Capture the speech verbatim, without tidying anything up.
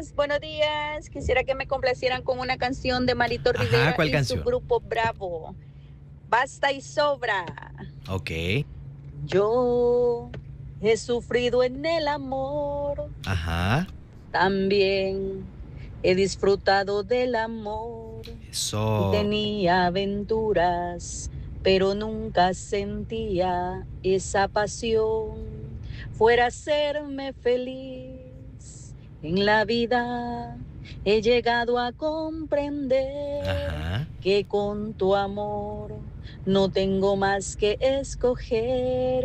Buenos días. Quisiera que me complacieran con una canción de Marito Ajá, Rivera ¿cuál y su canción? grupo Bravo. Basta y sobra. Okey. Yo he sufrido en el amor, Ajá. también he disfrutado del amor y Eso. tenía aventuras, pero nunca sentía esa pasión. Fuera a hacerme feliz en la vida, he llegado a comprender Ajá. que con tu amor no tengo más que escoger.